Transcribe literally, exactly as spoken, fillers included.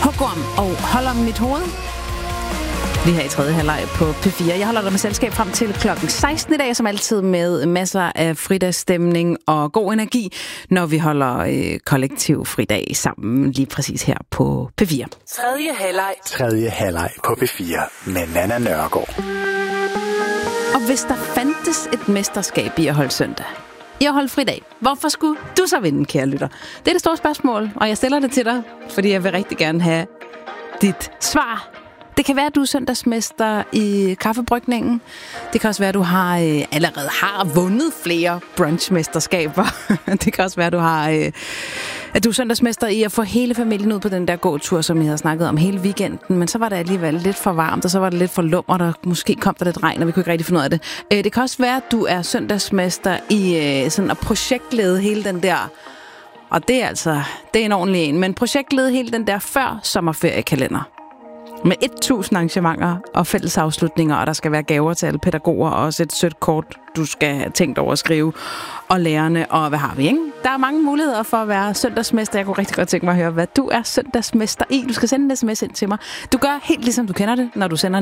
Hugorm og Hold om mit hoved. Vi her i tredje halvleg på P fire. Jeg holder dig med selskab frem til klokken seksten i dag, som altid med masser af fridagsstemning og god energi, når vi holder øh, kollektiv fridag sammen lige præcis her på P fire. Tredje halvleg. Tredje halvleg på P fire med Nanna Nørgaard. Og hvis der fandtes et mesterskab i at holde søndag, i at holde fridag, hvorfor skulle du så vinde, kære lytter? Det er det store spørgsmål, og jeg stiller det til dig, fordi jeg vil rigtig gerne have dit svar. Det kan være, at du er søndagsmester i kaffebrygningen. Det kan også være, at du har, øh, allerede har vundet flere brunchmesterskaber. Det kan også være, at du har, øh, at du er søndagsmester i at få hele familien ud på den der gåtur, som vi havde snakket om hele weekenden. Men så var det alligevel lidt for varmt, og så var det lidt for lummert, og måske kom der lidt regn, og vi kunne ikke rigtig finde ud af det. Øh, det kan også være, at du er søndagsmester i øh, sådan at projektlede hele den der. Og det er altså, det er en ordentlig en. Men projektlede hele den der før sommerferiekalender. Med tusind arrangementer og fælles afslutninger, og der skal være gaver til alle pædagoger, og også et sødt kort, du skal have tænkt over at skrive, og lærerne, og hvad har vi, ikke? Der er mange muligheder for at være søndagsmester. Jeg kunne rigtig godt tænke mig at høre, hvad du er søndagsmester i. Du skal sende en sms ind til mig. Du gør helt ligesom du kender det, når du sender